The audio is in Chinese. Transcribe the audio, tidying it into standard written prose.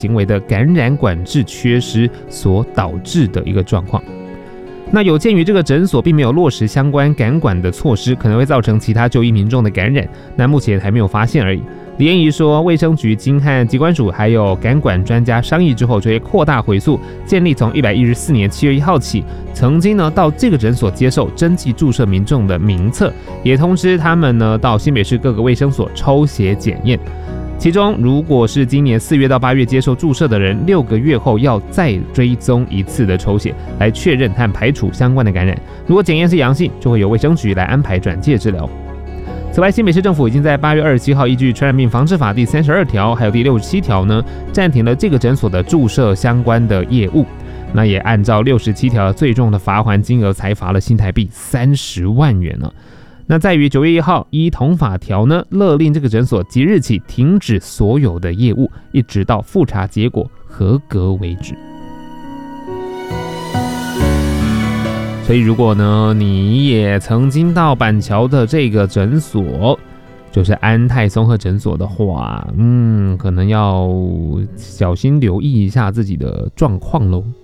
行为的感染管制缺失所导致的一个状况。那有鉴于这个诊所并没有落实相关感管的措施，可能会造成其他就医民众的感染，那目前还没有发现而已。李彦仪说，卫生局经和疾管署还有感管专家商议之后，就会扩大回溯，建立从114年7月1号起，曾经呢到这个诊所接受针剂注射民众的名册，也通知他们呢到新北市各个卫生所抽血检验。其中，如果是今年4月到8月接受注射的人，6个月后要再追踪一次的抽血，来确认和排除相关的感染。如果检验是阳性，就会由卫生局来安排转介治疗。此外，新北市政府已经在8月27号依据《传染病防治法》第32条还有第67条呢，暂停了这个诊所的注射相关的业务。那也按照67条最重的罚锾金额裁罚了新台币30万元了。那在于9月1号依同法条呢，勒令这个诊所即日起停止所有的业务，一直到复查结果合格为止。所以如果呢你也曾经到板桥的这个诊所，就是安泰综合诊所的话，可能要小心留意一下自己的状况咯。